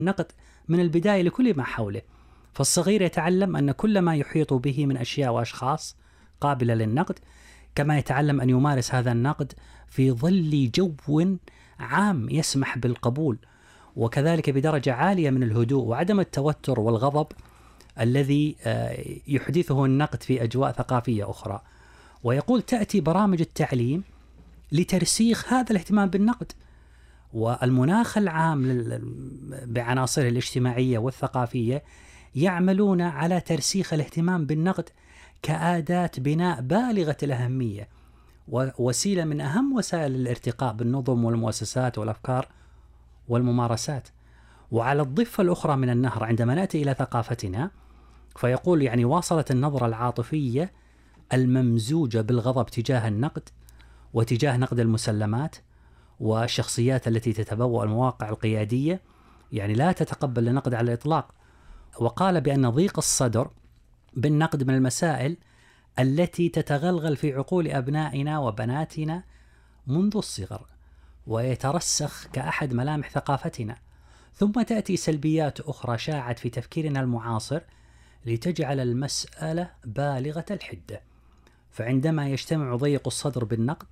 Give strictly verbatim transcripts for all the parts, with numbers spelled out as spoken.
النقد من البداية لكل ما حوله. فالصغير يتعلم أن كل ما يحيط به من أشياء وأشخاص قابلة للنقد، كما يتعلم أن يمارس هذا النقد في ظل جو عام يسمح بالقبول، وكذلك بدرجة عالية من الهدوء وعدم التوتر والغضب الذي يحدثه النقد في أجواء ثقافية أخرى. ويقول تأتي برامج التعليم لترسيخ هذا الاهتمام بالنقد، والمناخ العام بعناصره الاجتماعية والثقافية يعملون على ترسيخ الاهتمام بالنقد كأداة بناء بالغة الأهمية ووسيلة من أهم وسائل الارتقاء بالنظم والمؤسسات والأفكار والممارسات. وعلى الضفة الأخرى من النهر عندما نأتي إلى ثقافتنا، فيقول يعني واصلت النظرة العاطفية الممزوجة بالغضب تجاه النقد وتجاه نقد المسلمات والشخصيات التي تتبوأ المواقع القيادية يعني لا تتقبل النقد على الإطلاق. وقال بأن ضيق الصدر بالنقد من المسائل التي تتغلغل في عقول أبنائنا وبناتنا منذ الصغر ويترسخ كأحد ملامح ثقافتنا. ثم تأتي سلبيات أخرى شاعت في تفكيرنا المعاصر لتجعل المسألة بالغة الحدة. فعندما يجتمع ضيق الصدر بالنقد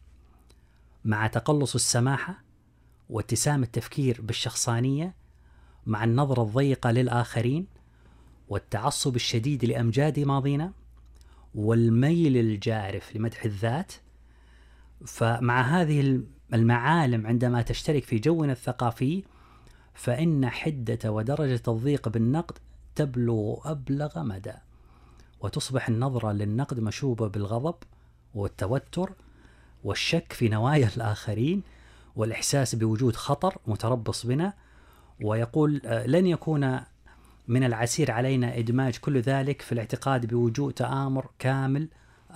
مع تقلص السماحة واتسام التفكير بالشخصانية مع النظرة الضيقة للآخرين والتعصب الشديد لأمجاد ماضينا والميل الجارف لمدح الذات، فمع هذه المعالم عندما تشترك في جونا الثقافي فإن حدة ودرجة الضيق بالنقد تبلغ أبلغ مدى، وتصبح النظرة للنقد مشوبة بالغضب والتوتر والشك في نوايا الآخرين والإحساس بوجود خطر متربص بنا. ويقول لن يكون من العسير علينا إدماج كل ذلك في الاعتقاد بوجود تآمر كامل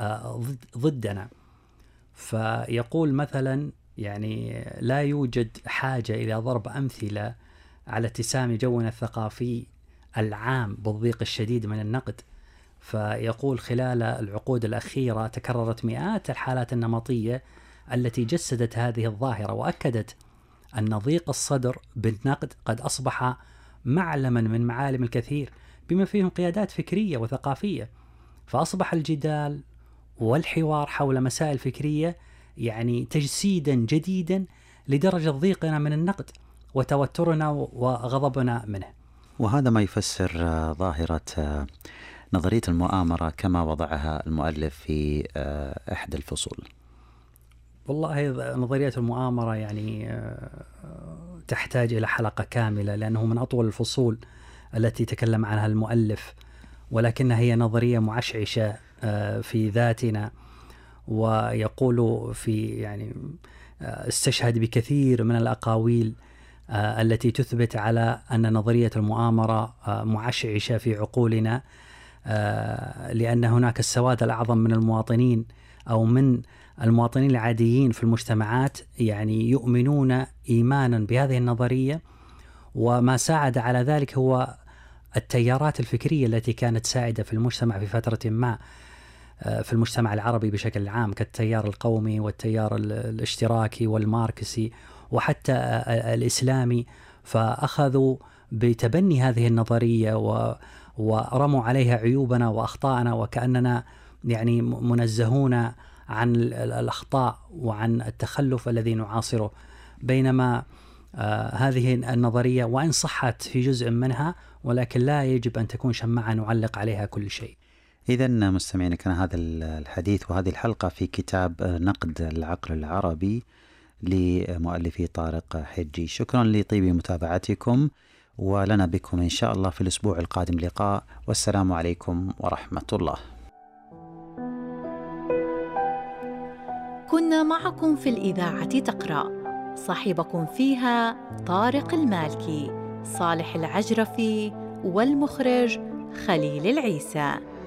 ضدنا. فيقول مثلا يعني لا يوجد حاجة إلى ضرب أمثلة على اتسام جونا الثقافي العام بالضيق الشديد من النقد. فيقول خلال العقود الأخيرة تكررت مئات الحالات النمطية التي جسدت هذه الظاهرة وأكدت أن ضيق الصدر بالنقد قد أصبح معلما من معالم الكثير بما فيهم قيادات فكرية وثقافية. فأصبح الجدال والحوار حول مسائل فكرية يعني تجسيدا جديدا لدرجة ضيقنا من النقد وتوترنا وغضبنا منه. وهذا ما يفسر ظاهرة نظرية المؤامرة كما وضعها المؤلف في إحدى الفصول. والله نظرية المؤامرة يعني تحتاج إلى حلقة كاملة لأنه من أطول الفصول التي تكلم عنها المؤلف، ولكنها هي نظرية معشعشة في ذاتنا. ويقول في يعني استشهد بكثير من الأقاويل التي تثبت على أن نظرية المؤامرة معشعشة في عقولنا، لأن هناك السواد الأعظم من المواطنين أو من المواطنين العاديين في المجتمعات يعني يؤمنون إيمانا بهذه النظرية. وما ساعد على ذلك هو التيارات الفكرية التي كانت سائدة في المجتمع في فترة ما في المجتمع العربي بشكل عام، كالتيار القومي والتيار الاشتراكي والماركسي وحتى الإسلامي. فأخذوا بتبني هذه النظرية ورموا عليها عيوبنا وأخطاءنا وكأننا يعني منزهون عن الأخطاء وعن التخلف الذي نعاصره. بينما آه هذه النظرية وإن صحت في جزء منها ولكن لا يجب أن تكون شماعة نعلق عليها كل شيء. إذن مستمعين، كان هذا الحديث وهذه الحلقة في كتاب نقد العقل العربي لمؤلفي طارق حجي. شكرا لطيب متابعتكم، ولنا بكم إن شاء الله في الأسبوع القادم لقاء، والسلام عليكم ورحمة الله. كنا معكم في الإذاعة تقرأ، صاحبكم فيها طارق المالكي، صالح العجرفي، والمخرج خليل العيسى.